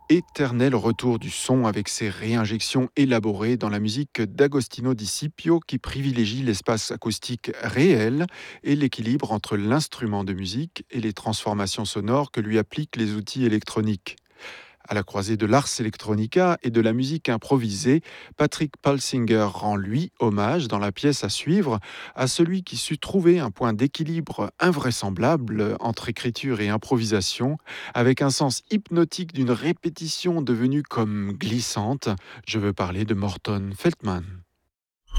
Éternel retour du son avec ses réinjections élaborées dans la musique d'Agostino Di Scipio qui privilégie l'espace acoustique réel et l'équilibre entre l'instrument de musique et les transformations sonores que lui appliquent les outils électroniques. À la croisée de l'ars electronica et de la musique improvisée, Patrick Palsinger rend lui hommage dans la pièce à suivre à celui qui sut trouver un point d'équilibre invraisemblable entre écriture et improvisation, avec un sens hypnotique d'une répétition devenue comme glissante. Je veux parler de Morton Feldman.